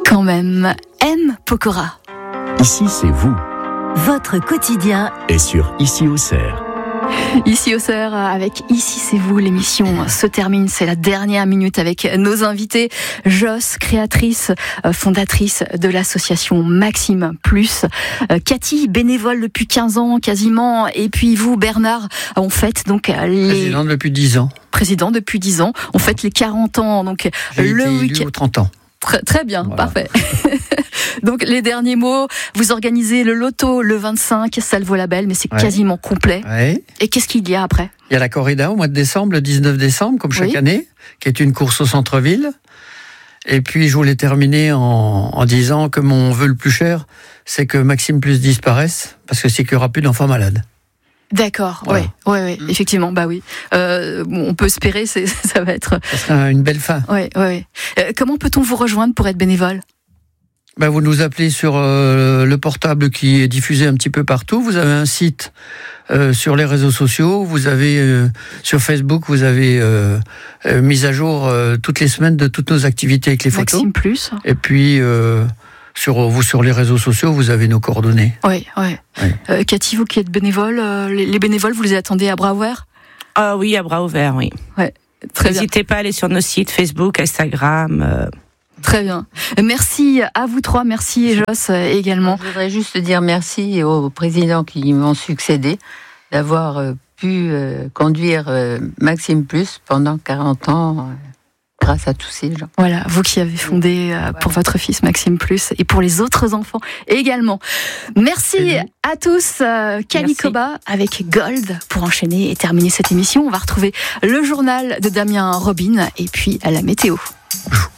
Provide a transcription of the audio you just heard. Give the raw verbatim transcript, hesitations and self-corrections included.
Quand même, M. Pokora. Ici, c'est vous. Votre quotidien est sur Ici Auxerre. Ici Auxerre, avec Ici c'est vous, l'émission se termine, c'est la dernière minute avec nos invités. Joss, créatrice, fondatrice de l'association Maxime Plus. Cathy, bénévole depuis quinze ans quasiment, et puis vous Bernard, on fête donc les... Président depuis dix ans. Président depuis dix ans, on fête les quarante ans, donc J'ai le été élu week-end. aux trente ans. Très, très bien, Voilà. parfait. Donc les derniers mots, vous organisez le loto le vingt-cinq, ça le vaut la belle, mais c'est Ouais. quasiment complet. Ouais. Et qu'est-ce qu'il y a après ? Il y a la corrida au mois de décembre, le dix-neuf décembre, comme chaque Oui. année, qui est une course au centre-ville. Et puis, je voulais terminer en, en disant que mon vœu le plus cher, c'est que Maxime Plus disparaisse, parce que c'est qu'il n'y aura plus d'enfants malades. D'accord, Voilà. oui, ouais, ouais, Mmh. effectivement, bah oui. Euh, bon, on peut espérer, c'est, ça va être... Ça sera une belle fin. Ouais, ouais, ouais. Euh, comment peut-on vous rejoindre pour être bénévole ? Ben, vous nous appelez sur euh, le portable qui est diffusé un petit peu partout. Vous avez un site euh, sur les réseaux sociaux. Vous avez euh, sur Facebook, vous avez euh, euh, mis à jour euh, toutes les semaines de toutes nos activités avec les photos. Maxime Plus. Et puis euh, sur vous sur les réseaux sociaux, vous avez nos coordonnées. Oui, oui. Oui. Euh, Cathy, vous qui êtes bénévole, euh, les, les bénévoles, vous les attendez à bras ouverts ? Ah oui, à bras ouverts, oui. Très bien. N'hésitez pas à aller sur nos sites Facebook, Instagram. Euh... Très bien. Merci à vous trois, merci Joss euh, également. Je voudrais juste dire merci aux présidents qui m'ont succédé d'avoir euh, pu euh, conduire euh, Maxime Plus pendant quarante ans euh, grâce à tous ces gens. Voilà, vous qui avez fondé euh, pour votre fils Maxime Plus et pour les autres enfants également. Merci à tous. Euh, Kalikoba avec Gold pour enchaîner et terminer cette émission. On va retrouver le journal de Damien Robin et puis à la météo.